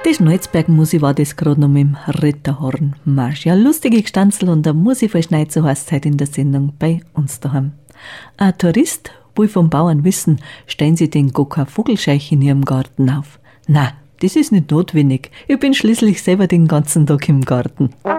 Die Schnalzberg-Musi war das gerade noch mit dem Ritterhornmarsch. Ja, lustige Gestanzel und der Musi-Verschneit, so heißt es heute in der Sendung bei uns daheim. Ein Tourist will vom Bauern wissen, stellen sie den Goka Vogelscheich in ihrem Garten auf? Na, das ist nicht notwendig. Ich bin schließlich selber den ganzen Tag im Garten.